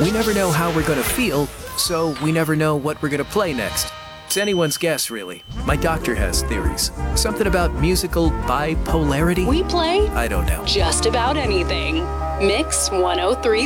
We never know how we're gonna feel, so we never know what we're gonna play next. It's anyone's guess, really. My doctor has theories. Something about musical bipolarity? We play I don't know. just about anything. Mix 103.